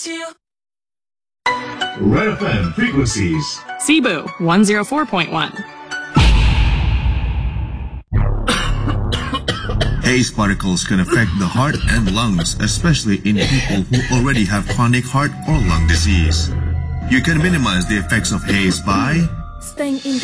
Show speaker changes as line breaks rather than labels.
Red FM frequencies.
Cebu 104.1.
Haze particles can affect the heart and lungs, especially in people who already have chronic heart or lung disease. You can minimize the effects of haze by
staying in